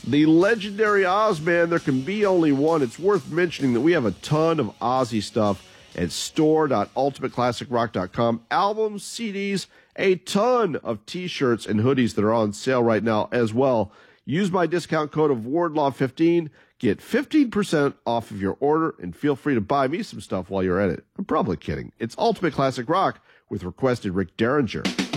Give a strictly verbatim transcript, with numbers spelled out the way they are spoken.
The legendary Ozman, there can be only one. It's worth mentioning that we have a ton of Ozzy stuff at store dot ultimate classic rock dot com. Albums, C Ds, a ton of T-shirts and hoodies that are on sale right now as well. Use my discount code of Wardlaw fifteen. Get fifteen percent off of your order, and feel free to buy me some stuff while you're at it. I'm probably kidding. It's Ultimate Classic Rock with requested Rick Derringer.